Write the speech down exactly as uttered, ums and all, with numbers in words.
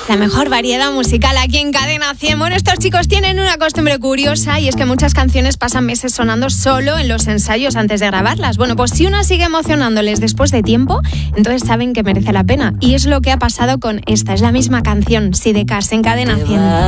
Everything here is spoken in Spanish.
La mejor variedad musical aquí en Cadena cien. Bueno, estos chicos tienen una costumbre curiosa y es que muchas canciones pasan meses sonando solo en los ensayos antes de grabarlas. Bueno, pues si una sigue emocionándoles después de tiempo, entonces saben que merece la pena. Y es lo que ha pasado con esta. Es la misma canción, Sidecars, en Cadena cien.